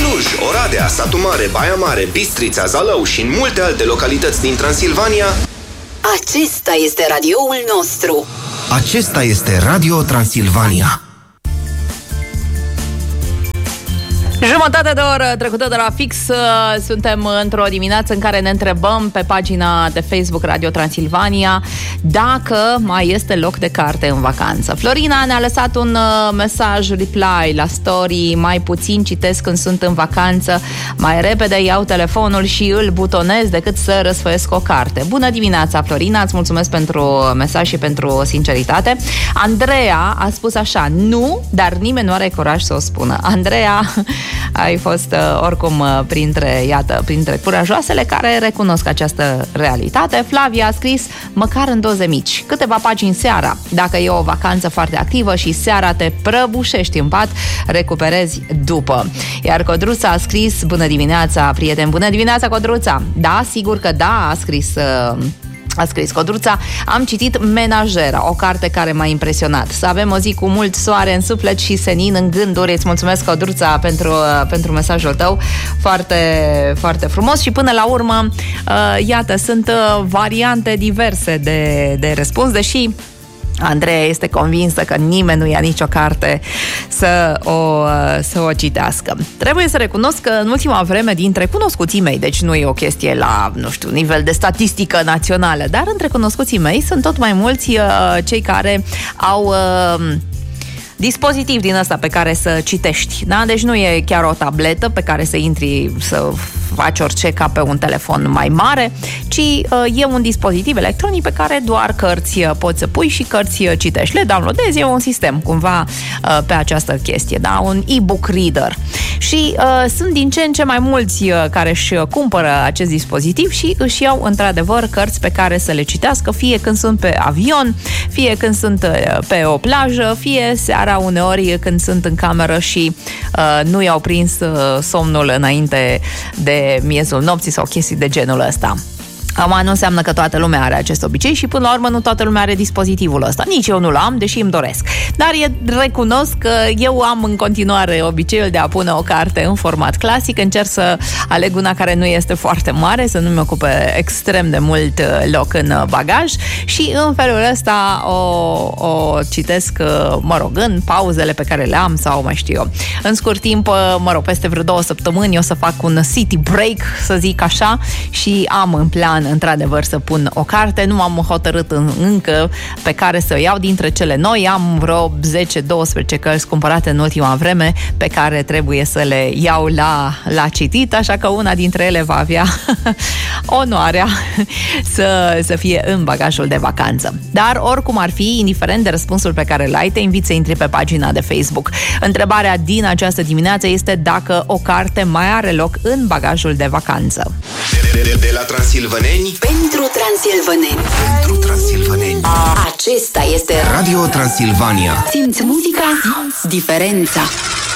Cluj, Oradea, Satu Mare, Baia Mare, Bistrița, Zalău și în multe alte localități din Transilvania. Acesta este radioul nostru. Acesta este Radio Transilvania. Jumătate de oră trecută de la fix. Suntem într-o dimineață în care ne întrebăm pe pagina de Facebook Radio Transilvania dacă mai este loc de carte în vacanță. Florina ne-a lăsat un mesaj reply la story: mai puțin citesc când sunt în vacanță, mai repede iau telefonul și îl butonez decât să răsfoiesc o carte. Bună dimineața, Florina, îți mulțumesc pentru mesaj și pentru sinceritate. Andreea a spus așa: nu, dar nimeni nu are curaj să o spună. Andreea, ai fost oricum printre curajoasele care recunosc această realitate. Flavia a scris: măcar în doze mici, câteva pagini seara. Dacă e o vacanță foarte activă și seara te prăbușești în pat, recuperezi după. Iar Codruța a scris: bună dimineața, prieteni. Bună dimineața, Codruța. Da, sigur că da, a scris Codruța. Am citit Menajera, o carte care m-a impresionat. Să avem o zi cu mult soare în suflet și senin în gânduri. Îți mulțumesc, Codruța, pentru mesajul tău. Foarte, foarte frumos. Și până la urmă, iată, sunt variante diverse de răspuns, deși Andreea este convinsă că nimeni nu ia nicio carte să o citească. Trebuie să recunosc că în ultima vreme, dintre cunoscuții mei, deci nu e o chestie la, nu știu, nivel de statistică națională, dar între cunoscuții mei sunt tot mai mulți cei care au dispozitiv din ăsta pe care să citești, da? Deci nu e chiar o tabletă pe care să intri să faci orice ca pe un telefon mai mare, ci e un dispozitiv electronic pe care doar cărți poți să pui și cărți citești. Le downloadezi, e un sistem cumva pe această chestie, da? Un e-book reader. Și sunt din ce în ce mai mulți care își cumpără acest dispozitiv și își iau într-adevăr cărți pe care să le citească, fie când sunt pe avion, fie când sunt pe o plajă, fie seara uneori când sunt în cameră și nu i-au prins somnul înainte de miezul nopții sau chestii de genul ăsta. Acum nu înseamnă că toată lumea are acest obicei și până la urmă nu toată lumea are dispozitivul ăsta. Nici eu nu l-am, deși îmi doresc. Dar recunosc că eu am în continuare obiceiul de a pune o carte în format clasic. Încerc să aleg una care nu este foarte mare, să nu-mi ocupe extrem de mult loc în bagaj și în felul ăsta o citesc, mă rog, în pauzele pe care le am sau mai știu eu. În scurt timp, mă rog, peste vreo 2 săptămâni o să fac un city break, să zic așa, și am în plan într-adevăr să pun o carte. Nu m-am hotărât încă pe care să o iau dintre cele noi. Am vreo 10-12 cărți cumpărate în ultima vreme pe care trebuie să le iau la citit, așa că una dintre ele va avea onoarea să fie în bagajul de vacanță. Dar oricum ar fi, indiferent de răspunsul pe care l-ai, te invit să intri pe pagina de Facebook. Întrebarea din această dimineață este dacă o carte mai are loc în bagajul de vacanță. De la Transilvania pentru transilvaneni. Pentru transilvaneni. Acesta este Radio Transilvania. Simți muzica, simți diferența.